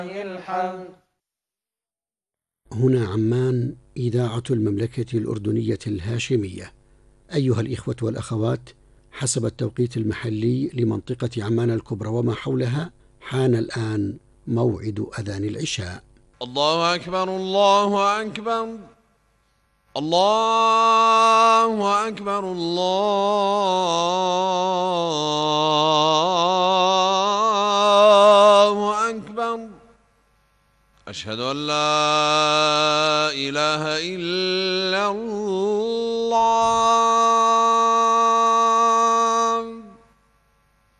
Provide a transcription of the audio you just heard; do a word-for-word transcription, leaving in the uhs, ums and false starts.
الحمد. هنا عمان، إذاعة المملكة الأردنية الهاشمية. أيها الإخوة والأخوات، حسب التوقيت المحلي لمنطقة عمان الكبرى وما حولها، حان الآن موعد أذان العشاء. الله أكبر الله أكبر الله أكبر الله أكبر. أشهد أن لا إله إلا الله.